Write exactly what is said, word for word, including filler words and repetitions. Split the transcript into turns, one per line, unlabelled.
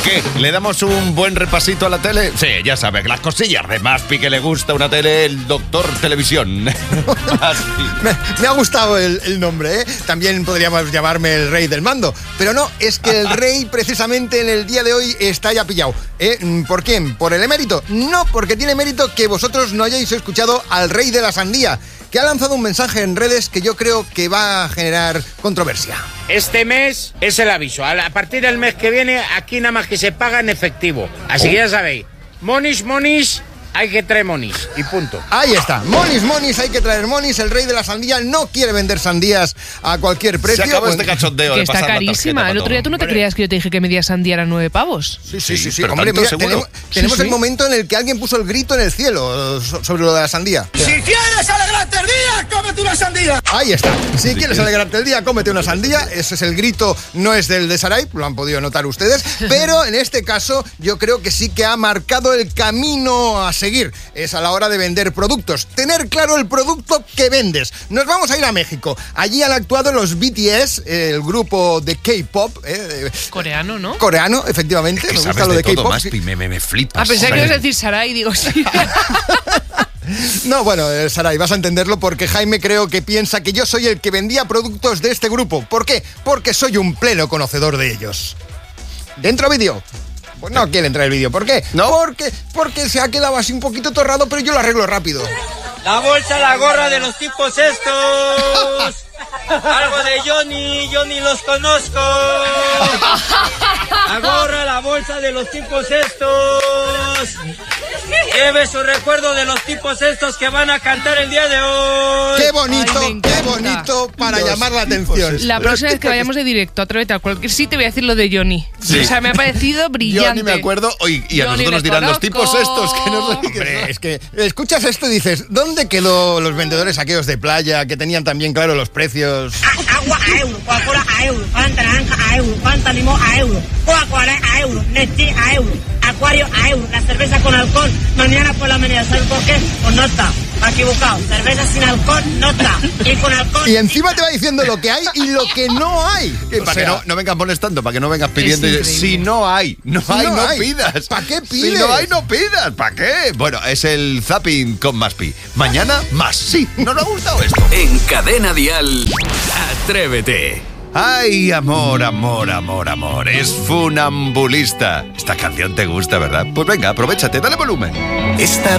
¿Qué? ¿Le damos un buen repasito a la tele? Sí, ya sabes, las cosillas de Maspi que le gusta una tele, el Doctor Televisión.
me, me ha gustado el, el nombre, ¿eh? También podríamos llamarme el rey del mando. Pero no, es que el rey precisamente en el día de hoy está ya pillado. ¿Eh? ¿Por quién? ¿Por el emérito? No, porque tiene mérito que vosotros no hayáis escuchado al rey de la sandía, que ha lanzado un mensaje en redes que yo creo que va a generar controversia.
Este mes es el aviso. A partir del mes que viene, aquí nada más que se paga en efectivo. Así oh. que ya sabéis, monis, monis, hay que traer monis y punto.
Ahí está, monis, monis, hay que traer monis. El rey de la sandía no quiere vender sandías a cualquier precio.
Se acabó este cachondeo
que
de
está carísima. El otro día tú no te creías que yo te dije que media sandía era nueve pavos.
Sí, sí, sí, sí. Hombre, mira, tenemos, tenemos sí, sí. el momento en el que alguien puso el grito en el cielo sobre lo de la sandía.
Si quieres alegrarte el día, cómete una sandía.
Ahí está. Si quieres alegrarte el día, cómete una sandía. Ese es el grito, no es del de Sarai, lo han podido notar ustedes, pero en este caso yo creo que sí que ha marcado el camino a seguir. Es a la hora de vender productos. Tener claro el producto que vendes. Nos vamos a ir a México. Allí han actuado los B T S, el grupo de K-pop. Eh,
coreano, ¿no?
Coreano, efectivamente.
Es que
me
sabes
gusta lo
de,
de
todo,
K-pop.
Maspi, me, me, me flipas.
Ah, pensé que ibas a decir Sarai, digo sí.
No, bueno, eh, Sarai, vas a entenderlo porque Jaime creo que piensa que yo soy el que vendía productos de este grupo. ¿Por qué? Porque soy un pleno conocedor de ellos. ¿Dentro vídeo? Pues no quiere entrar el vídeo. ¿Por qué?
¿No?
Porque, porque se ha quedado así un poquito torrado, pero yo lo arreglo rápido.
La bolsa, la gorra de los tipos estos. Algo de Johnny, yo ni los conozco. La gorra, la bolsa de los tipos estos. Lleve su recuerdo de los tipos estos que van a cantar el día de hoy.
¡Qué bonito! Ay, ¡qué bonito para los llamar la atención!
La próxima vez que vayamos de directo, atrévete a cualquier sitio, voy a decir lo de Johnny.
Sí.
O sea, me ha parecido brillante.
Yo ni me acuerdo. Oye, y a
Johnny
nosotros nos dirán
conozco.
los tipos estos que nos lo
Hombre, es que escuchas esto y dices, ¿dónde quedó los vendedores aquellos de playa que tenían también claro los precios?
Agua a euro, Coca-Cola a euro, Fanta naranja a euro, Fanta limón a euro, Coca-Cola a euro, Nestlé a euro, Acuario a euro, la cerveza con alcohol, mañana por la mañana, ¿sabes por qué? Pues no está, está equivocado, cerveza sin alcohol no está, y con alcohol...
Y encima te va diciendo lo que hay y lo que no hay.
Que para sea, que no, no vengas molestando, para que no vengas pidiendo. Si no hay, no
si
hay,
no,
no
hay.
pidas.
¿Para qué pides?
Si no hay, no pidas. ¿Para qué? Bueno, es el Zapping con Maspi. Mañana, más. Sí, ¿no nos ha gustado esto?
En Cadena Dial, Atrévete.
Ay, amor, amor, amor, amor. Es funambulista. Esta canción te gusta, ¿verdad? Pues venga, aprovéchate, dale volumen.
Esta